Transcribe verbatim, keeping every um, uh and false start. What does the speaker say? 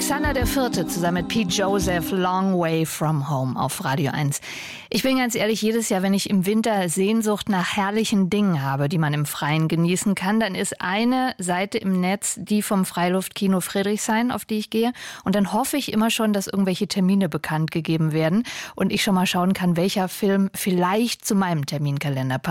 Alexander der Vierte zusammen mit Pete Joseph, Long Way From Home auf Radio eins. Ich bin ganz ehrlich, jedes Jahr, wenn ich im Winter Sehnsucht nach herrlichen Dingen habe, die man im Freien genießen kann, dann ist eine Seite im Netz die vom Freiluftkino Friedrichshain, auf die ich gehe. Und dann hoffe ich immer schon, dass irgendwelche Termine bekannt gegeben werden und ich schon mal schauen kann, welcher Film vielleicht zu meinem Terminkalender passt.